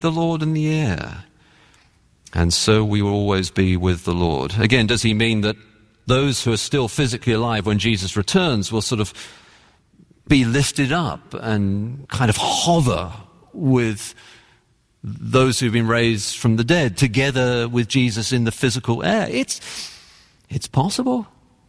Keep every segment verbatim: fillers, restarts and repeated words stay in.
the Lord in the air. And so we will always be with the Lord. Again, does he mean that those who are still physically alive when Jesus returns will sort of be lifted up and kind of hover with those who've been raised from the dead together with Jesus in the physical air? It's, it's possible.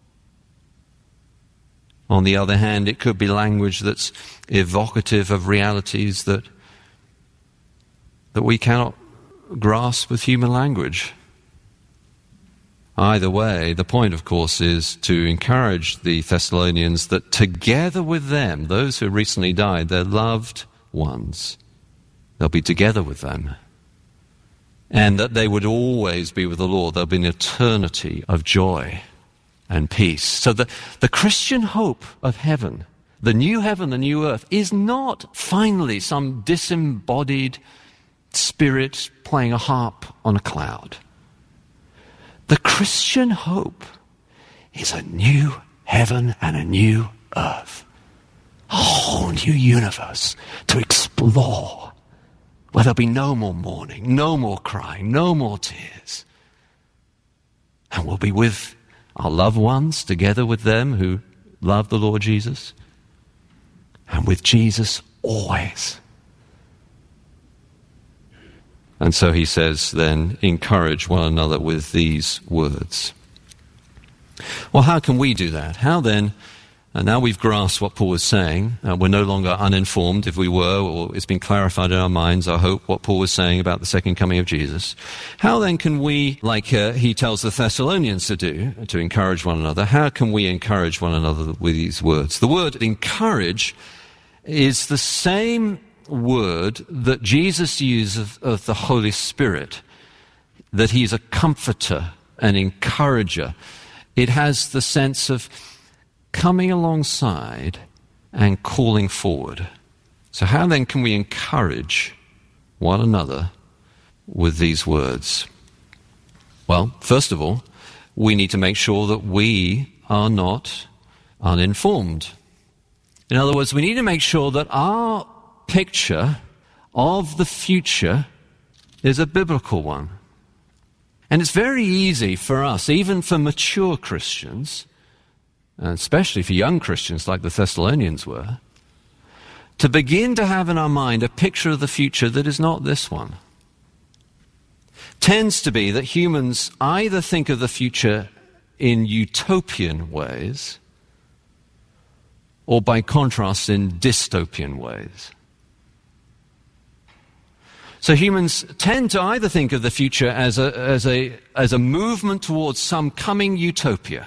On the other hand, it could be language that's evocative of realities that, that we cannot grasp with human language. Either way, the point, of course, is to encourage the Thessalonians that together with them, those who recently died, their loved ones, they'll be together with them. And that they would always be with the Lord. There'll be an eternity of joy and peace. So the, the Christian hope of heaven, the new heaven, the new earth, is not finally some disembodied spirit playing a harp on a cloud. The Christian hope is a new heaven and a new earth. A whole new universe to explore, where there'll be no more mourning, no more crying, no more tears. And we'll be with our loved ones, together with them who love the Lord Jesus, and with Jesus always. And so he says then, encourage one another with these words. Well, how can we do that? How then, and now we've grasped what Paul was saying, uh, we're no longer uninformed if we were, or it's been clarified in our minds, I hope, what Paul was saying about the second coming of Jesus. How then can we, like uh, he tells the Thessalonians to do, to encourage one another, how can we encourage one another with these words? The word encourage is the same word that Jesus used of, of the Holy Spirit, that he's a comforter, an encourager. It has the sense of coming alongside and calling forward. So how then can we encourage one another with these words? Well, first of all, we need to make sure that we are not uninformed. In other words, we need to make sure that our picture of the future is a biblical one. And it's very easy for us, even for mature Christians, and especially for young Christians like the Thessalonians were, to begin to have in our mind a picture of the future that is not this one. Tends to be that humans either think of the future in utopian ways, or by contrast in dystopian ways. So humans tend to either think of the future as a, as a, as a movement towards some coming utopia.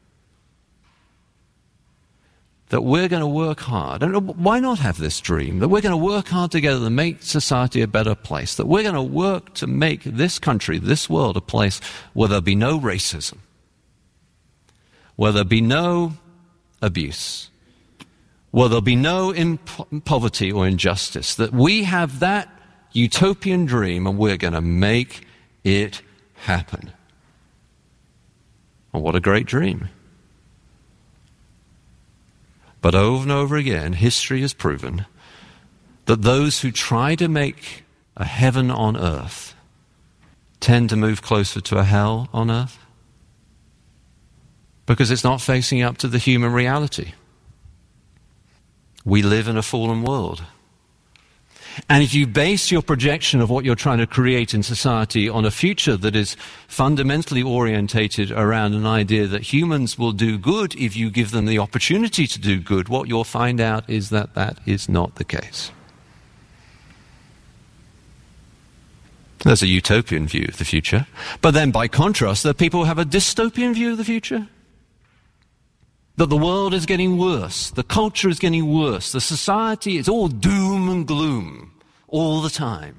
That we're going to work hard. And why not have this dream? That we're going to work hard together to make society a better place. That we're going to work to make this country, this world, a place where there'll be no racism. Where there'll be no abuse. Where there'll be no imp- poverty or injustice. That we have that utopian dream and we're going to make it happen. And what a great dream. But over and over again, history has proven that those who try to make a heaven on earth tend to move closer to a hell on earth, because it's not facing up to the human reality. We live in a fallen world. And if you base your projection of what you're trying to create in society on a future that is fundamentally orientated around an idea that humans will do good if you give them the opportunity to do good, what you'll find out is that that is not the case. There's a utopian view of the future. But then by contrast, there are people who have a dystopian view of the future. That the world is getting worse, the culture is getting worse, the society is all doom and gloom all the time.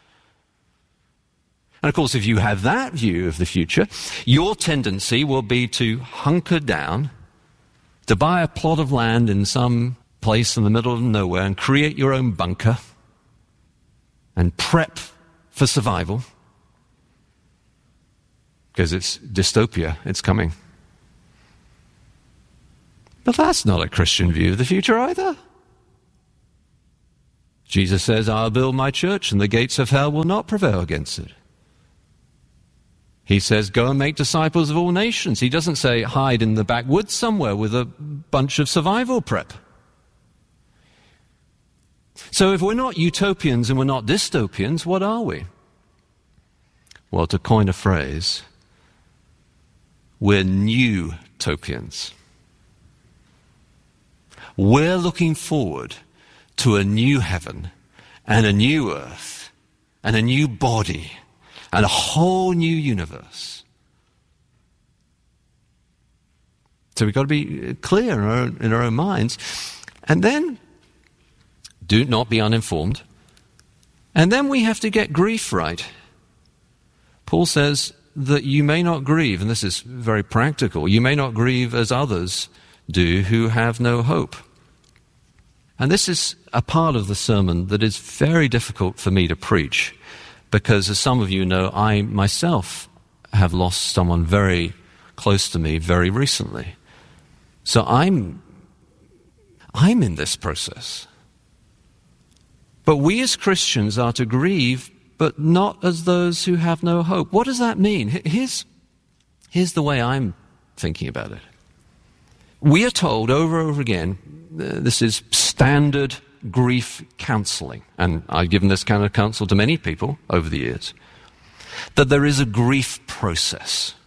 And of course, if you have that view of the future, your tendency will be to hunker down, to buy a plot of land in some place in the middle of nowhere and create your own bunker and prep for survival, because it's dystopia, it's coming. But that's not a Christian view of the future either. Jesus says, I'll build my church and the gates of hell will not prevail against it. He says, go and make disciples of all nations. He doesn't say hide in the backwoods somewhere with a bunch of survival prep. So if we're not utopians and we're not dystopians, what are we? Well, to coin a phrase, we're new-topians. We're looking forward to a new heaven and a new earth and a new body and a whole new universe. So we've got to be clear in our own, in our own minds. And then, do not be uninformed. And then we have to get grief right. Paul says that you may not grieve, and this is very practical, you may not grieve as others do who have no hope. And this is a part of the sermon that is very difficult for me to preach, because as some of you know, I myself have lost someone very close to me very recently. So I'm, I'm in this process. But we as Christians are to grieve, but not as those who have no hope. What does that mean? Here's, here's the way I'm thinking about it. We are told over and over again, uh, this is standard grief counseling, and I've given this kind of counsel to many people over the years, that there is a grief process.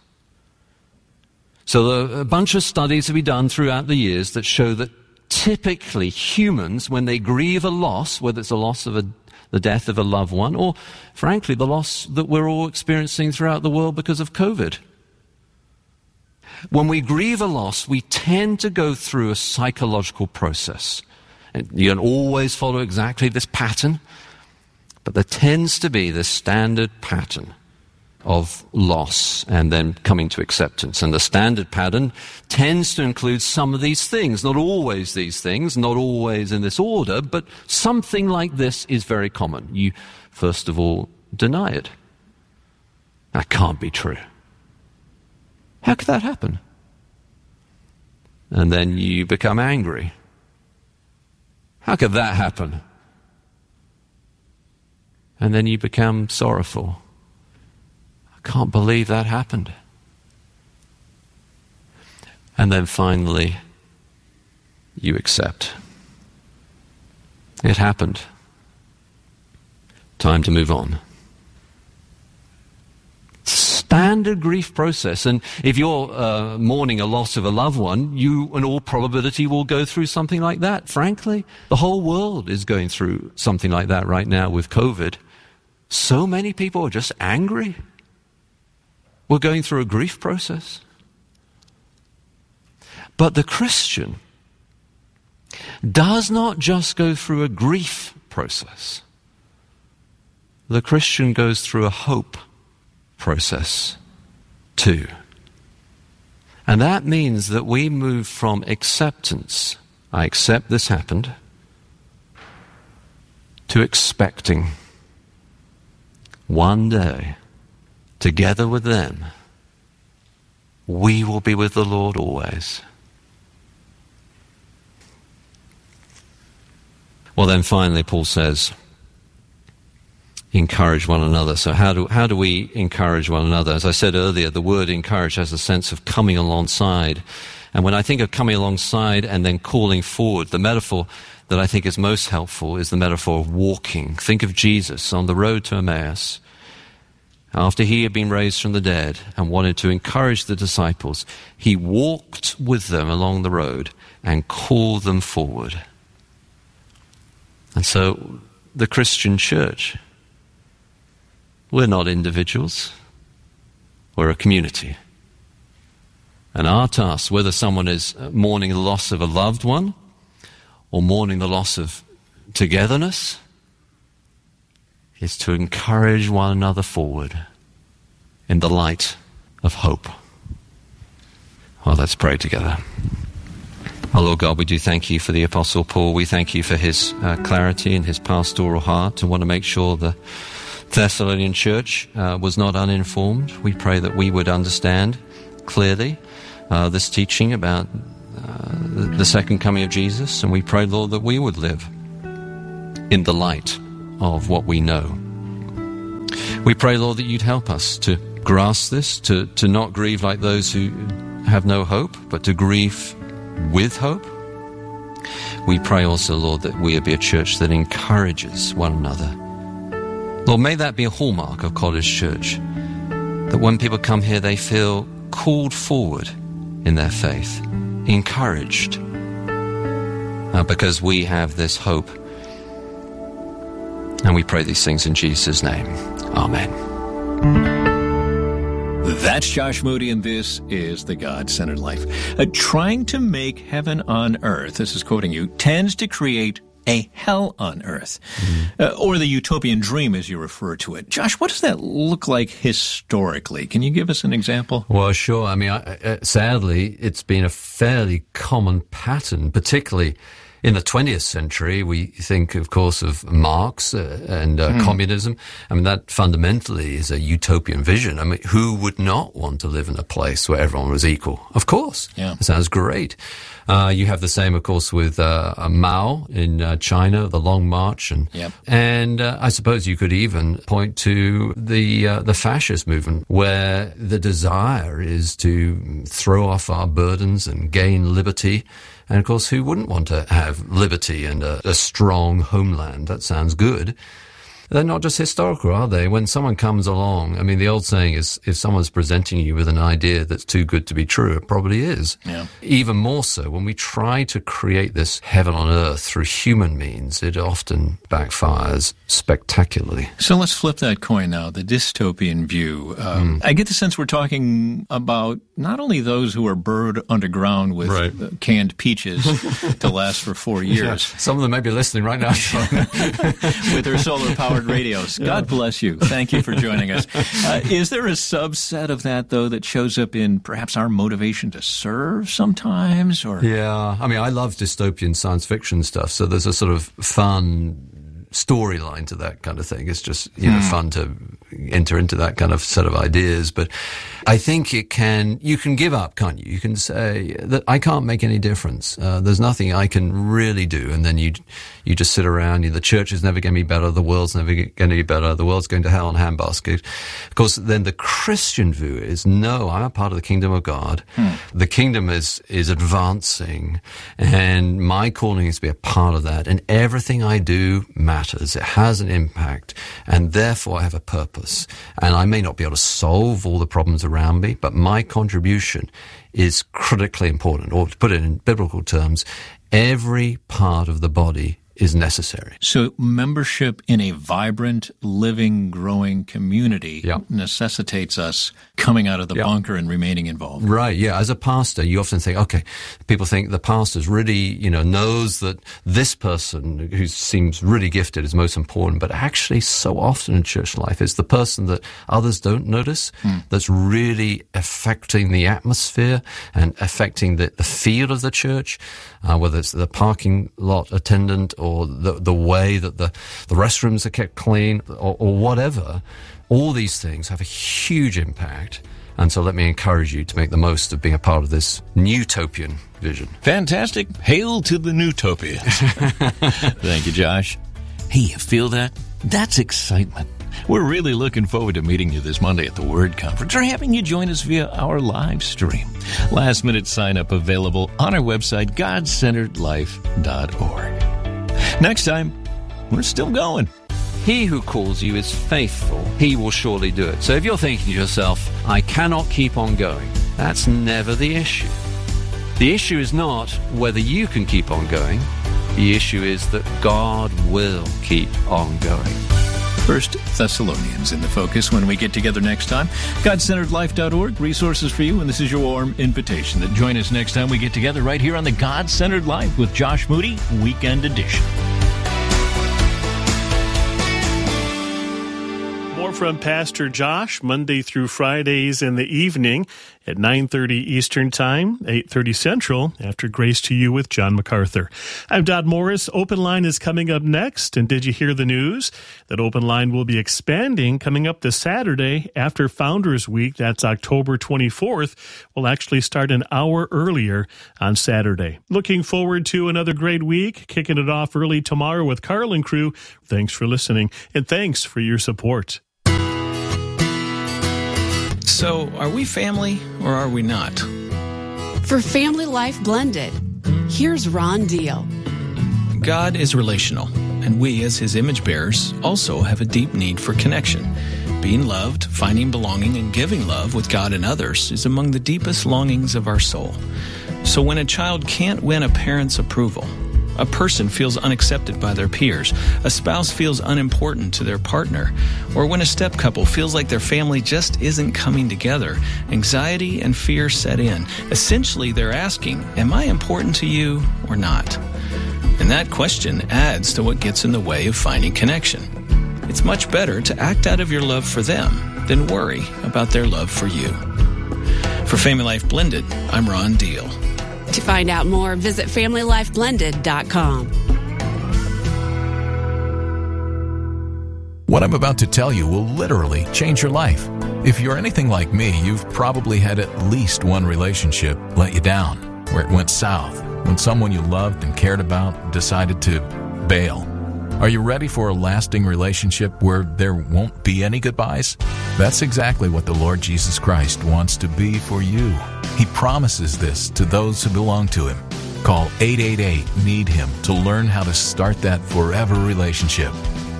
So a bunch of studies have been done throughout the years that show that typically humans, when they grieve a loss, whether it's a loss of a, the death of a loved one, or frankly the loss that we're all experiencing throughout the world because of COVID, when we grieve a loss, we tend to go through a psychological process. And you don't always follow exactly this pattern, but there tends to be this standard pattern of loss and then coming to acceptance. And the standard pattern tends to include some of these things, not always these things, not always in this order, but something like this is very common. You, first of all, deny it. That can't be true. How could that happen? And then you become angry. How could that happen? And then you become sorrowful. I can't believe that happened. And then finally, you accept. It happened. Time to move on. Standard grief process. And if you're uh, mourning a loss of a loved one, you in all probability will go through something like that. Frankly, the whole world is going through something like that right now with COVID. So many people are just angry. We're going through a grief process. But the Christian does not just go through a grief process. The Christian goes through a hope process too. And that means that we move from acceptance, I accept this happened, to expecting one day, together with them, we will be with the Lord always. Well, then finally Paul says, encourage one another. So how do how do we encourage one another? As I said earlier, the word encourage has a sense of coming alongside. And when I think of coming alongside and then calling forward, the metaphor that I think is most helpful is the metaphor of walking. Think of Jesus on the road to Emmaus. After he had been raised from the dead and wanted to encourage the disciples, he walked with them along the road and called them forward. And so the Christian church, we're not individuals, we're a community. And our task, whether someone is mourning the loss of a loved one or mourning the loss of togetherness, is to encourage one another forward in the light of hope. Well, let's pray together. Oh, Lord God, we do thank you for the Apostle Paul. We thank you for his uh, clarity and his pastoral heart, and want to make sure the Thessalonian church uh, was not uninformed. We pray that we would understand clearly uh, this teaching about uh, the second coming of Jesus, and we pray, Lord, that we would live in the light of what we know. We pray, Lord, that you'd help us to grasp this, to, to not grieve like those who have no hope, but to grieve with hope. We pray also, Lord, that we would be a church that encourages one another. Lord, may that be a hallmark of Cottage Church, that when people come here, they feel called forward in their faith, encouraged, uh, because we have this hope. And we pray these things in Jesus' name. Amen. That's Josh Moody, and this is The God-Centered Life. Uh, trying to make heaven on earth, this is quoting you, tends to create a hell on earth, mm-hmm. uh, or the utopian dream, as you refer to it. Josh, what does that look like historically? Can you give us an example? Well, sure. I mean, I, uh, sadly, it's been a fairly common pattern, particularly in the twentieth century. We think, of course, of Marx uh, and uh, mm. communism. I mean, that fundamentally is a utopian vision. I mean, who would not want to live in a place where everyone was equal? Of course. Yeah. That sounds great. Uh, you have the same, of course, with uh, Mao in uh, China, the Long March, and yep. and uh, I suppose you could even point to the uh, the fascist movement, where the desire is to throw off our burdens and gain liberty. And, of course, who wouldn't want to have liberty and a, a strong homeland? That sounds good. They're not just historical, are they? When someone comes along, I mean, the old saying is, if someone's presenting you with an idea that's too good to be true, it probably is. Yeah. Even more so, when we try to create this heaven on earth through human means, it often backfires spectacularly. So let's flip that coin now, the dystopian view. Um, mm. I get the sense we're talking about not only those who are burrowed underground with right. uh, canned peaches to last for four years. Yeah. Some of them may be listening right now. With their solar-powered radios. God bless you. Thank you for joining us. Uh, is there a subset of that, though, that shows up in perhaps our motivation to serve sometimes? Or Yeah. I mean, I love dystopian science fiction stuff, so there's a sort of fun storyline to that kind of thing. It's just, you know, mm. fun to enter into that kind of set of ideas. But I think it can, you can give up, can't you? You can say that I can't make any difference. Uh, there's nothing I can really do. And then you, you just sit around. You, the church is never going to be better. The world's never going to be better. The world's going to hell in a handbasket. Of course, then the Christian view is, no, I'm a part of the kingdom of God. Hmm. The kingdom is, is advancing, and my calling is to be a part of that. And everything I do matters. It has an impact, and therefore I have a purpose. And I may not be able to solve all the problems around me, but my contribution is critically important. Or to put it in biblical terms, every part of the body is necessary. So membership in a vibrant, living, growing community yep. necessitates us coming out of the yep. bunker and remaining involved. Right, yeah. As a pastor, you often think, okay, people think the pastor's really, you know, knows that this person who seems really gifted is most important, but actually so often in church life, it's the person that others don't notice hmm. that's really affecting the atmosphere and affecting the, the feel of the church, uh, whether it's the parking lot attendant or or the the way that the, the restrooms are kept clean, or, or whatever. All these things have a huge impact. And so let me encourage you to make the most of being a part of this Newtopian vision. Fantastic. Hail to the Newtopians. Thank you, Josh. Hey, you feel that? That's excitement. We're really looking forward to meeting you this Monday at the Word Conference or having you join us via our live stream. Last minute sign up available on our website, god centered life dot org. Next time, we're still going. He who calls you is faithful. He will surely do it. So if you're thinking to yourself, I cannot keep on going, that's never the issue. The issue is not whether you can keep on going. The issue is that God will keep on going. First Thessalonians in the focus when we get together next time. god centered life dot org, resources for you, and this is your warm invitation that join us next time we get together right here on the God-Centered Life with Josh Moody, Weekend Edition. More from Pastor Josh, Monday through Fridays in the evening at nine thirty Eastern Time, eight thirty Central, after Grace to You with John MacArthur. I'm Dodd Morris. Open Line is coming up next. And did you hear the news that Open Line will be expanding coming up this Saturday after Founders Week? That's October twenty-fourth. We'll actually start an hour earlier on Saturday. Looking forward to another great week, kicking it off early tomorrow with Carl and crew. Thanks for listening, and thanks for your support. So, are we family or are we not? For Family Life Blended, here's Ron Deal. God is relational, and we as his image bearers also have a deep need for connection. Being loved, finding belonging, and giving love with God and others is among the deepest longings of our soul. So when a child can't win a parent's approval, a person feels unaccepted by their peers, a spouse feels unimportant to their partner, or when a step couple feels like their family just isn't coming together, anxiety and fear set in. Essentially, they're asking, am I important to you or not? And that question adds to what gets in the way of finding connection. It's much better to act out of your love for them than worry about their love for you. For Family Life Blended, I'm Ron Deal. To find out more, visit family life blended dot com. What I'm about to tell you will literally change your life. If you're anything like me, you've probably had at least one relationship let you down, where it went south, when someone you loved and cared about decided to bail. Are you ready for a lasting relationship where there won't be any goodbyes? That's exactly what the Lord Jesus Christ wants to be for you. He promises this to those who belong to Him. Call eight eight eight, need him to learn how to start that forever relationship.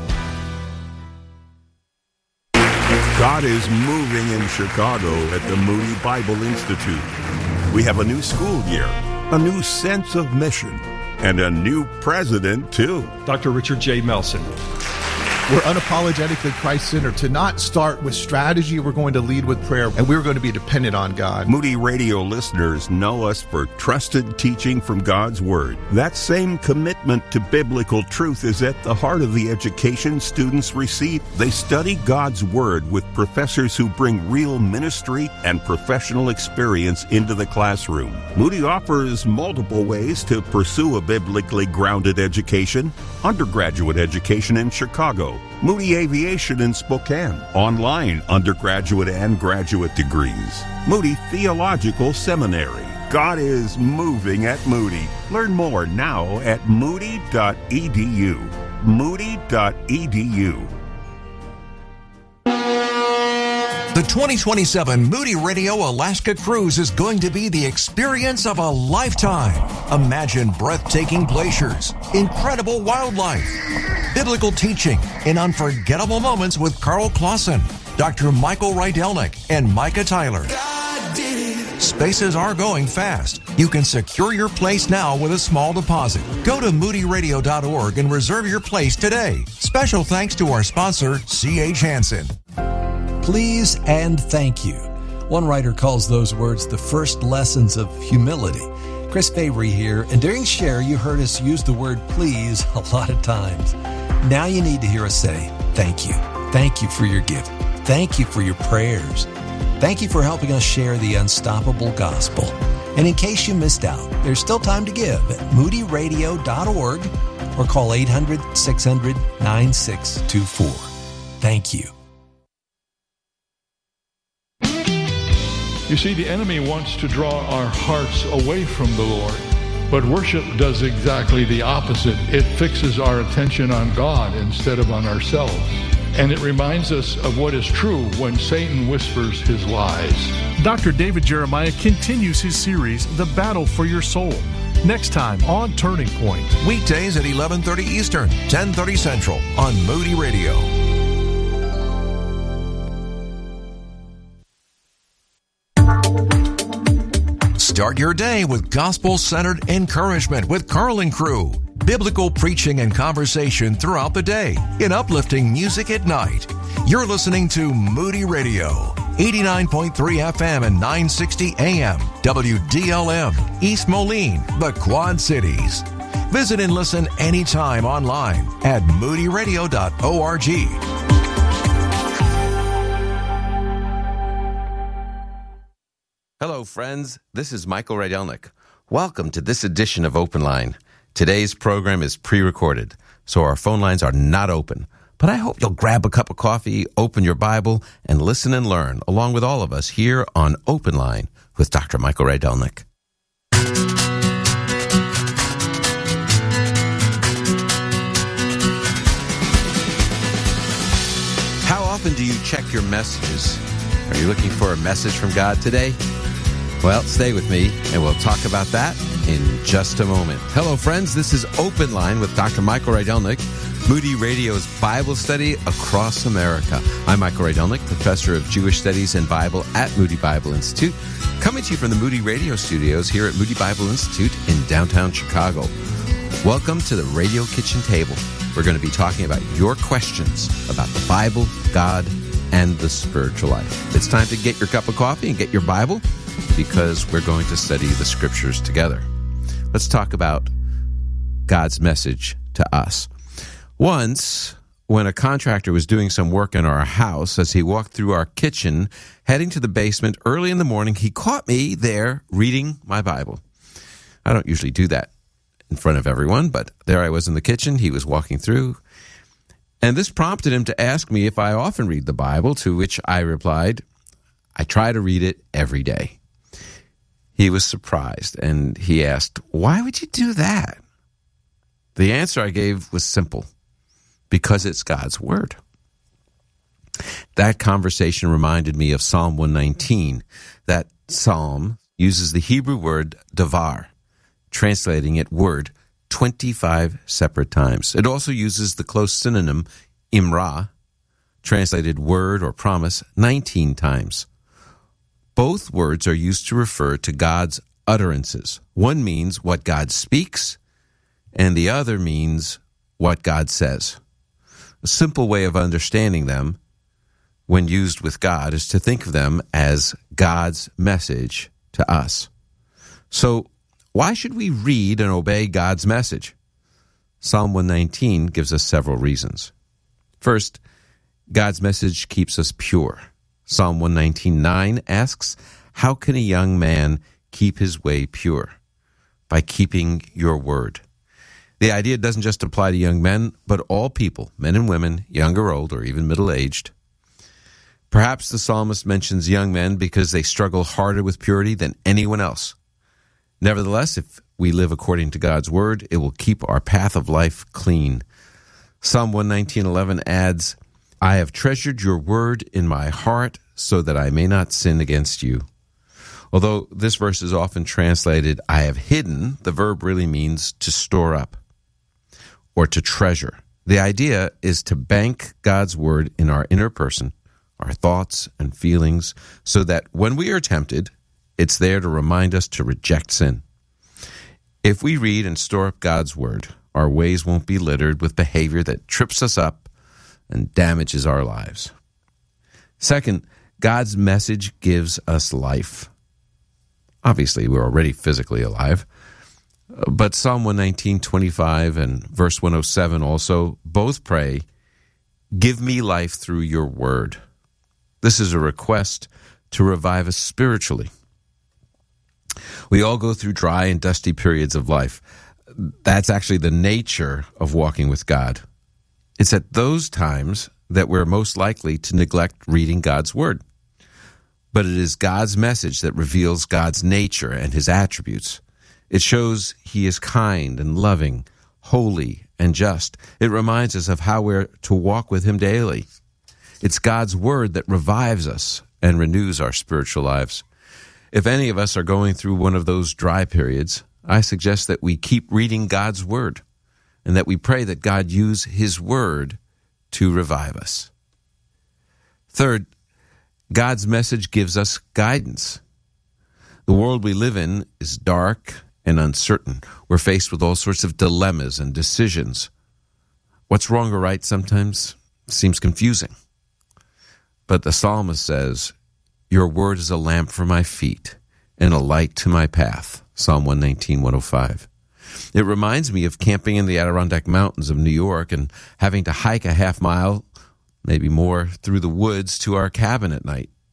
God is moving in Chicago at the Moody Bible Institute. We have a new school year, a new sense of mission, and a new president, too. Doctor Richard J. Melson. We're unapologetically Christ-centered. To not start with strategy, we're going to lead with prayer, and we're going to be dependent on God. Moody Radio listeners know us for trusted teaching from God's Word. That same commitment to biblical truth is at the heart of the education students receive. They study God's Word with professors who bring real ministry and professional experience into the classroom. Moody offers multiple ways to pursue a biblically grounded education. Undergraduate education in Chicago, Moody Aviation in Spokane, online undergraduate and graduate degrees, Moody Theological Seminary. God is moving at Moody. Learn more now at moody dot e d u. moody dot e d u. The twenty twenty-seven Moody Radio Alaska Cruise is going to be the experience of a lifetime. Imagine breathtaking glaciers, incredible wildlife, biblical teaching, and unforgettable moments with Carl Clausen, Doctor Michael Rydelnik, and Micah Tyler. Spaces are going fast. You can secure your place now with a small deposit. Go to moody radio dot org and reserve your place today. Special thanks to our sponsor, C H Hansen. Please and thank you. One writer calls those words the first lessons of humility. Chris Fabry here, and during Share, you heard us use the word please a lot of times. Now you need to hear us say thank you. Thank you for your giving. Thank you for your prayers. Thank you for helping us share the unstoppable gospel. And in case you missed out, there's still time to give at moody radio dot org or call eight hundred, six hundred, nine six two four. Thank you. You see, the enemy wants to draw our hearts away from the Lord, but worship does exactly the opposite. It fixes our attention on God instead of on ourselves, and it reminds us of what is true when Satan whispers his lies. Doctor David Jeremiah continues his series, The Battle for Your Soul, next time on Turning Point. Weekdays at eleven thirty Eastern, ten thirty Central on Moody Radio. Start your day with gospel-centered encouragement with Carl and Crew. Biblical preaching and conversation throughout the day in uplifting music at night. You're listening to Moody Radio, eighty-nine point three F M and nine sixty A M, W D L M, East Moline, the Quad Cities. Visit and listen anytime online at moody radio dot org. Hello, friends. This is Michael Rydelnik. Welcome to this edition of Open Line. Today's program is pre-recorded, so our phone lines are not open. But I hope you'll grab a cup of coffee, open your Bible, and listen and learn, along with all of us here on Open Line with Doctor Michael Rydelnik. How often do you check your messages? Are you looking for a message from God today? Well, stay with me, and we'll talk about that in just a moment. Hello, friends. This is Open Line with Doctor Michael Rydelnik, Moody Radio's Bible study across America. I'm Michael Rydelnik, professor of Jewish Studies and Bible at Moody Bible Institute, coming to you from the Moody Radio studios here at Moody Bible Institute in downtown Chicago. Welcome to the Radio Kitchen Table. We're going to be talking about your questions about the Bible, God, and the spiritual life. It's time to get your cup of coffee and get your Bible, because we're going to study the scriptures together. Let's talk about God's message to us. Once, when a contractor was doing some work in our house, as he walked through our kitchen, heading to the basement early in the morning, he caught me there reading my Bible. I don't usually do that in front of everyone, but there I was in the kitchen. He was walking through, and this prompted him to ask me if I often read the Bible, to which I replied, I try to read it every day. He was surprised, and he asked, why would you do that? The answer I gave was simple, because it's God's Word. That conversation reminded me of Psalm one nineteen. That psalm uses the Hebrew word davar, translating it word twenty-five separate times. It also uses the close synonym imra, translated word or promise, nineteen times. Both words are used to refer to God's utterances. One means what God speaks, and the other means what God says. A simple way of understanding them, when used with God, is to think of them as God's message to us. So, why should we read and obey God's message? Psalm one nineteen gives us several reasons. First, God's message keeps us pure. Psalm one nineteen nine asks, how can a young man keep his way pure? By keeping your word. The idea doesn't just apply to young men, but all people, men and women, young or old, or even middle-aged. Perhaps the psalmist mentions young men because they struggle harder with purity than anyone else. Nevertheless, if we live according to God's word, it will keep our path of life clean. Psalm one nineteen eleven adds, I have treasured your word in my heart so that I may not sin against you. Although this verse is often translated, I have hidden, the verb really means to store up or to treasure. The idea is to bank God's word in our inner person, our thoughts and feelings, so that when we are tempted, it's there to remind us to reject sin. If we read and store up God's word, our ways won't be littered with behavior that trips us up and damages our lives. Second, God's message gives us life. Obviously, we're already physically alive, but Psalm one nineteen twenty-five and verse one oh seven also both pray, give me life through your word. This is a request to revive us spiritually. We all go through dry and dusty periods of life. That's actually the nature of walking with God. It's at those times that we're most likely to neglect reading God's word. But it is God's message that reveals God's nature and his attributes. It shows he is kind and loving, holy and just. It reminds us of how we're to walk with him daily. It's God's word that revives us and renews our spiritual lives. If any of us are going through one of those dry periods, I suggest that we keep reading God's word and that we pray that God use his word to revive us. Third, God's message gives us guidance. The world we live in is dark and uncertain. We're faced with all sorts of dilemmas and decisions. What's wrong or right sometimes seems confusing. But the psalmist says, your word is a lamp for my feet and a light to my path. Psalm one nineteen, one oh five. It reminds me of camping in the Adirondack Mountains of New York and having to hike a half mile, maybe more, through the woods to our cabin at night.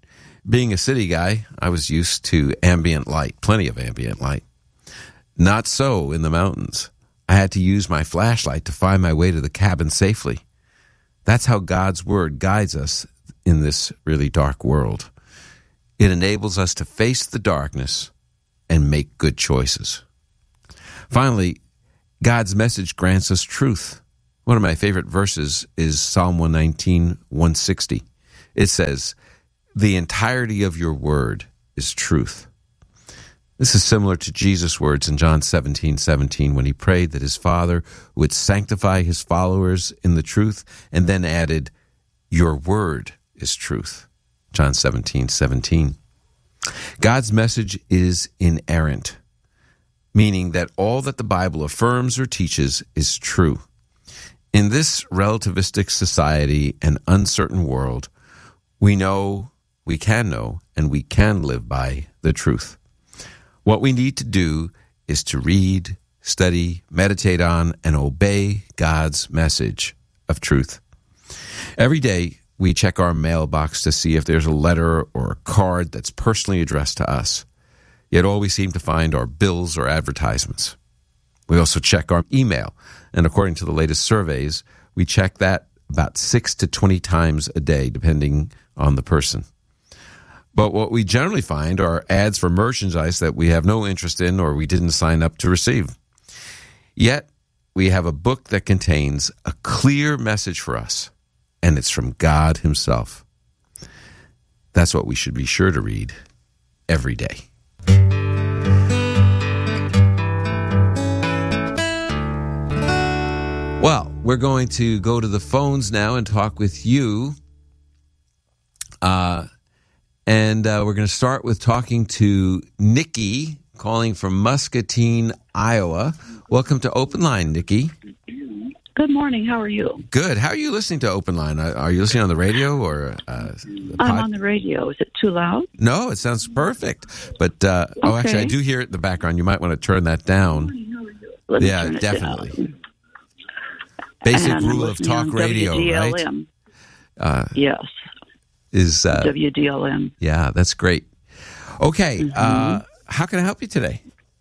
Being a city guy, I was used to ambient light, plenty of ambient light. Not so in the mountains. I had to use my flashlight to find my way to the cabin safely. That's how God's Word guides us in this really dark world. It enables us to face the darkness and make good choices. Finally, God's message grants us truth. One of my favorite verses is Psalm one nineteen, one sixty. It says, "The entirety of your word is truth." This is similar to Jesus' words in John seventeen, seventeen, when he prayed that his Father would sanctify his followers in the truth, and then added, "Your word is truth." John seventeen, seventeen. God's message is inerrant, meaning that all that the Bible affirms or teaches is true. In this relativistic society and uncertain world, we know, we can know, and we can live by the truth. What we need to do is to read, study, meditate on, and obey God's message of truth. Every day, we check our mailbox to see if there's a letter or a card that's personally addressed to us. Yet all we seem to find are bills or advertisements. We also check our email, and according to the latest surveys, we check that about six to twenty times a day, depending on the person. But what we generally find are ads for merchandise that we have no interest in or we didn't sign up to receive. Yet, we have a book that contains a clear message for us, and it's from God Himself. That's what we should be sure to read every day. Well, we're going to go to the phones now and talk with you. Uh, and uh, we're going to start with talking to Nikki, calling from Muscatine, Iowa. Welcome to Open Line, Nikki. Good morning. How are you? Good. How are you listening to Open Line? Are you listening on the radio or? Uh, the I'm pod- on the radio. Is it too loud? No, it sounds perfect. But uh, okay. oh, actually, I do hear it in the background. You might want to turn that down. Let me yeah, turn it definitely. down. Basic and rule of talk radio, W D L M. right? Uh, yes. Is uh, W D L M. Yeah, that's great. Okay, Mm-hmm. uh, how can I help you today?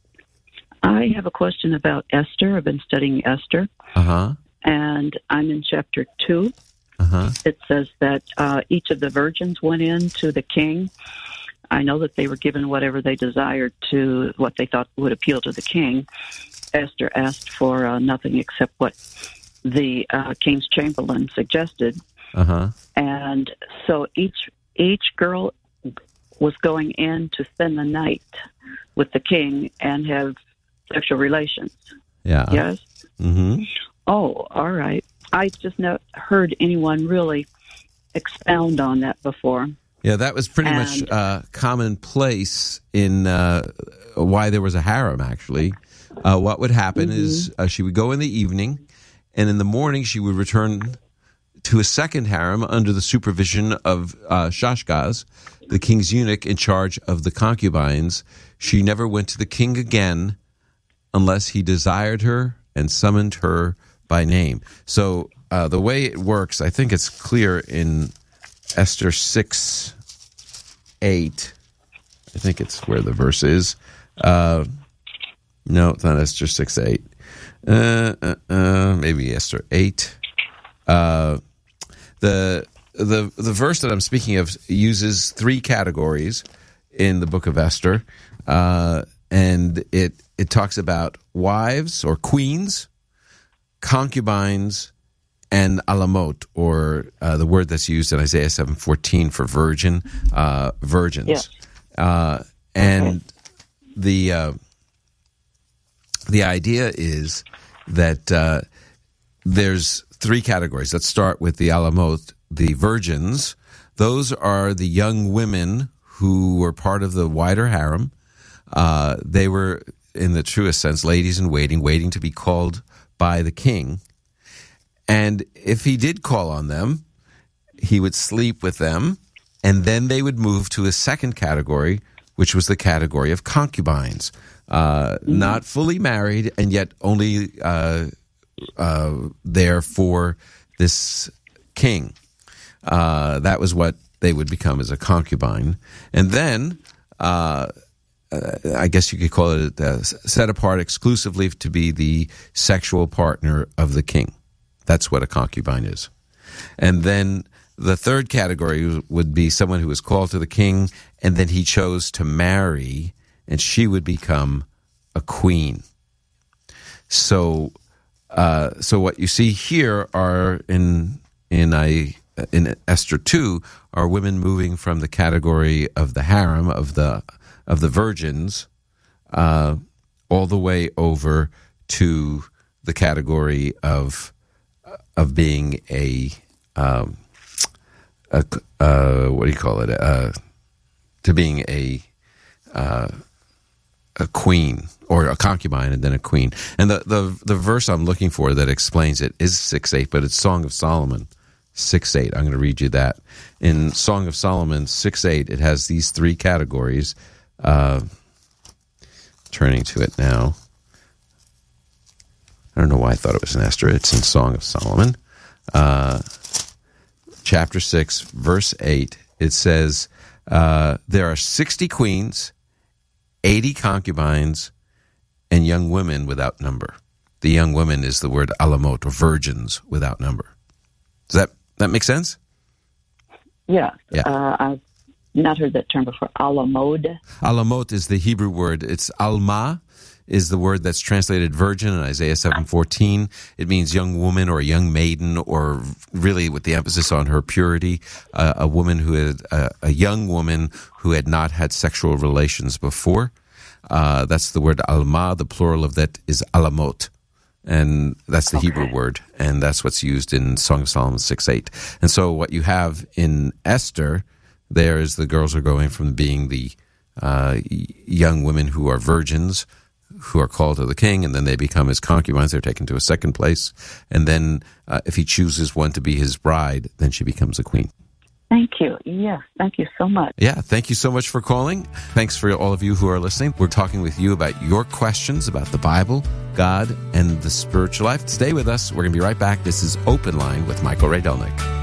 I have a question about Esther. I've been studying Esther. Uh huh. And I'm in chapter two. Uh-huh. It says that uh, each of the virgins went in to the king. I know that they were given whatever they desired to what they thought would appeal to the king. Esther asked for uh, nothing except what the uh, king's chamberlain suggested. Uh-huh. And so each each girl was going in to spend the night with the king and have sexual relations. Yeah. Yes? Mm-hmm. Oh, all right. I just not heard anyone really expound on that before. Yeah, that was pretty and, much uh, commonplace in uh, why there was a harem, actually. Uh, what would happen mm-hmm. is uh, she would go in the evening, and in the morning she would return to a second harem under the supervision of uh, Shashgaz, the king's eunuch in charge of the concubines. She never went to the king again unless he desired her and summoned her by name. So uh, the way it works, I think it's clear in Esther six eight. I think it's where the verse is. Uh, no, it's not Esther six eight. Uh, uh, uh, maybe Esther eight. Uh, the the the verse that I'm speaking of uses three categories in the book of Esther, uh, and it it talks about wives or queens, concubines, and alamot, or uh, the word that's used in Isaiah seven fourteen for virgin, uh, virgins. Yes. Uh, and okay. the uh, the idea is that uh, there's three categories. Let's start with the alamot, the virgins. Those are the young women who were part of the wider harem. Uh, they were, in the truest sense, ladies in waiting, waiting to be called by the king. And if he did call on them, he would sleep with them, and then they would move to a second category, which was the category of concubines. Uh, mm-hmm. Not fully married, and yet only uh, uh, there for this king. Uh, that was what they would become as a concubine. And then, uh, uh, I guess you could call it uh, set apart exclusively to be the sexual partner of the king. That's what a concubine is. And then the third category would be someone who was called to the king, and then he chose to marry, and she would become a queen. So, uh, so what you see here are in in I in Esther two are women moving from the category of the harem of the of the virgins, uh, all the way over to the category of of being a, um, a uh, what do you call it? Uh, to being a uh, a queen or a concubine, and then a queen. And the, the the verse I'm looking for that explains it is six eight, but it's Song of Solomon six eight. I'm going to read you that. In Song of Solomon six eight, it has these three categories. Uh, turning to it now. I don't know why I thought it was in Esther. It's in Song of Solomon. Uh, chapter six, verse eight. It says, uh, there are sixty queens, eighty concubines, and young women without number. The young women is the word alamot, or virgins without number. Does that, that make sense? Yeah. Yeah. Uh, I've not heard that term before. Alamod. Alamot is the Hebrew word. It's alma is the word that's translated virgin in Isaiah seven fourteen. It means young woman or young maiden, or really with the emphasis on her purity, uh, a woman who had, uh, a young woman who had not had sexual relations before. Uh, that's the word alma. The plural of that is alamot. And that's the okay. Hebrew word, and that's what's used in Song of Solomon six eight. And so what you have in Esther, there is the girls are going from being the uh, young women who are virgins, who are called to the king, and then they become his concubines. They're taken to a second place. And then uh, if he chooses one to be his bride, then she becomes a queen. Thank you. Yes, thank you so much. Yeah, thank you so much for calling. Thanks for all of you who are listening. We're talking with you about your questions about the Bible, God, and the spiritual life. Stay with us. We're going to be right back. This is Open Line with Michael Ray Delnick.